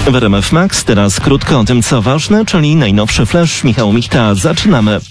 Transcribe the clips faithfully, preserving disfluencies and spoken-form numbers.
W R M F Max teraz krótko o tym, co ważne, czyli najnowszy flash. Michał Michta, zaczynamy.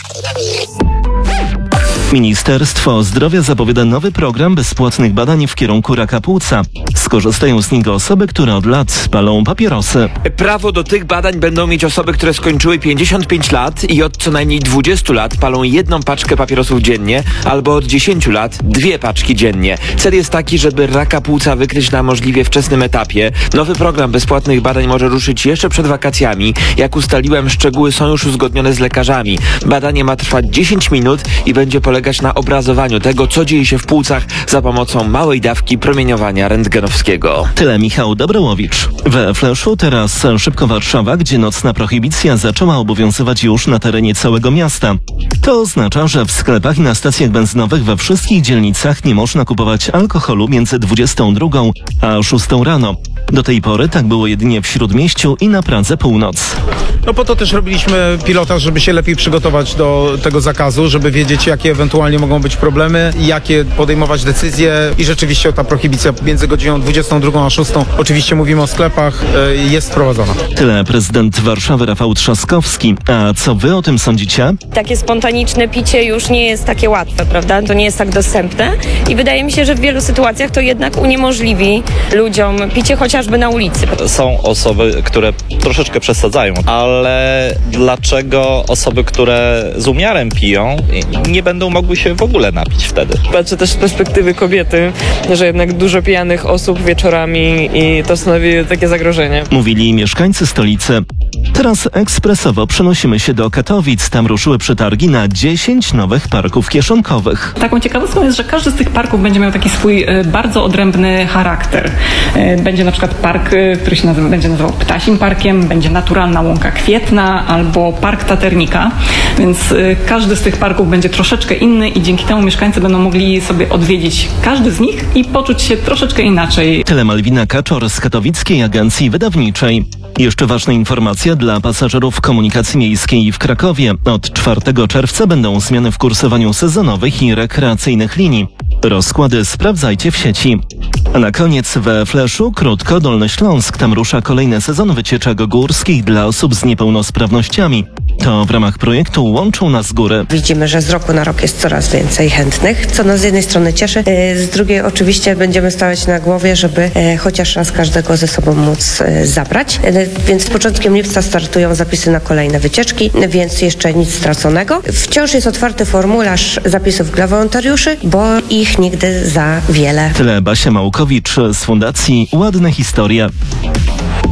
Ministerstwo Zdrowia zapowiada nowy program bezpłatnych badań w kierunku raka płuca. Skorzystają z niego osoby, które od lat palą papierosy. Prawo do tych badań będą mieć osoby, które skończyły pięćdziesiąt pięć lat i od co najmniej dwudziestu lat palą jedną paczkę papierosów dziennie, albo od dziesięciu lat dwie paczki dziennie. Cel jest taki, żeby raka płuca wykryć na możliwie wczesnym etapie. Nowy program bezpłatnych badań może ruszyć jeszcze przed wakacjami. Jak ustaliłem, szczegóły są już uzgodnione z lekarzami. Badanie ma trwać dziesięć minut i będzie polegać na obrazowaniu tego, co dzieje się w płucach za pomocą małej dawki promieniowania rentgenowskiego. Tyle Michał Dobrołowicz. We Flashu teraz szybko Warszawa, gdzie nocna prohibicja zaczęła obowiązywać już na terenie całego miasta. To oznacza, że w sklepach i na stacjach benzynowych we wszystkich dzielnicach nie można kupować alkoholu między dwudziestą drugą a szóstą rano. Do tej pory tak było jedynie w Śródmieściu i na Pradze Północ. No po to też robiliśmy pilotaż, żeby się lepiej przygotować do tego zakazu, żeby wiedzieć, jakie ewentualnie mogą być problemy, jakie podejmować decyzje i rzeczywiście ta prohibicja między godziną dwudziestą drugą a szóstą, oczywiście mówimy o sklepach, jest wprowadzona. Tyle prezydent Warszawy Rafał Trzaskowski. A co wy o tym sądzicie? Takie spontaniczne picie już nie jest takie łatwe, prawda? To nie jest tak dostępne i wydaje mi się, że w wielu sytuacjach to jednak uniemożliwi ludziom picie chociażby na ulicy. Są osoby, które troszeczkę przesadzają, ale dlaczego osoby, które z umiarem piją, nie będą mogły się w ogóle napić wtedy? Patrzę też z perspektywy kobiety, że jednak dużo pijanych osób wieczorami i to stanowi takie zagrożenie. Mówili mieszkańcy stolicy. Teraz ekspresowo przenosimy się do Katowic. Tam ruszyły przetargi na dziesięć nowych parków kieszonkowych. Taką ciekawostką jest, że każdy z tych parków będzie miał taki swój e, bardzo odrębny charakter. E, będzie na przykład park, e, który się nazywa, będzie nazywał Ptasim Parkiem, będzie Naturalna Łąka Kwietna albo Park Taternika, więc e, każdy z tych parków będzie troszeczkę inny i dzięki temu mieszkańcy będą mogli sobie odwiedzić każdy z nich i poczuć się troszeczkę inaczej. Tyle Malwina Kaczor z Katowickiej Agencji Wydawniczej. Jeszcze ważna informacja dla pasażerów komunikacji miejskiej w Krakowie. Od czwartego czerwca będą zmiany w kursowaniu sezonowych i rekreacyjnych linii. Rozkłady sprawdzajcie w sieci. A na koniec we Flashu krótko Dolny Śląsk. Tam rusza kolejny sezon wycieczek górskich dla osób z niepełnosprawnościami. To w ramach projektu Łączą nas góry. Widzimy, że z roku na rok jest coraz więcej chętnych, co nas z jednej strony cieszy, z drugiej oczywiście będziemy stawiać na głowie, żeby chociaż raz każdego ze sobą móc zabrać. Więc z początkiem lipca startują zapisy na kolejne wycieczki, więc jeszcze nic straconego. Wciąż jest otwarty formularz zapisów dla wolontariuszy, bo ich nigdy za wiele. Tyle Basia Małkowicz z Fundacji Ładne Historie.